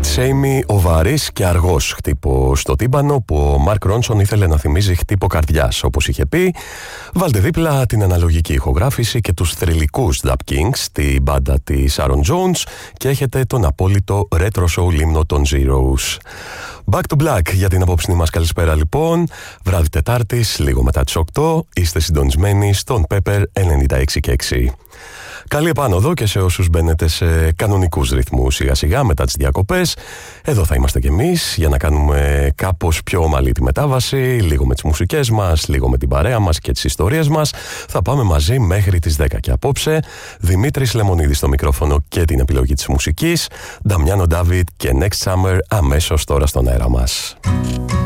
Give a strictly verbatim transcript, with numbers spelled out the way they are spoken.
Σέιμι, ο βαρύς και αργός χτύπο στο τύμπανο που ο Μαρκ Ρόνσον ήθελε να θυμίζει χτύπο καρδιάς, όπως είχε πει. Βάλτε δίπλα την αναλογική ηχογράφηση και τους θρυλικούς Dub Kings, την μπάντα της Aaron Jones, και έχετε τον απόλυτο retro soul λίμνο των Zeros. Back to Black για την απόψινή μας καλησπέρα λοιπόν. Βράδυ Τετάρτης, λίγο μετά τις οκτώ, είστε συντονισμένοι στον Pepper ενενήντα έξι και έξι. Καλή επάνωδο και σε όσους μπαίνετε σε κανονικούς ρυθμούς σιγά σιγά μετά τις διακοπές. Εδώ θα είμαστε κι εμείς για να κάνουμε κάπως πιο ομαλή τη μετάβαση, λίγο με τις μουσικές μας, λίγο με την παρέα μας και τις ιστορίες μας. Θα πάμε μαζί μέχρι τις δέκα και απόψε Δημήτρης Λεμονίδης στο μικρόφωνο και την επιλογή της μουσικής, Νταμιάνο Ντάβιτ και Next Summer αμέσως τώρα στον αέρα μας.